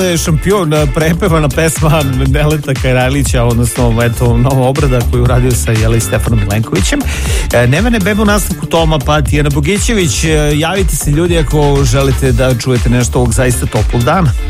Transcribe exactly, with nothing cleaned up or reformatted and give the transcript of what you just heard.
Šampion, prepevana pesma Neleta Kajralića, odnosno eto, nova obrada koju uradio sa jeli, Stefanom Milenkovićem. Nevene bebe u nastavku Toma, pa Tijana Bogićević. Javite se ljudi ako želite da čujete nešto ovog zaista toplog dana.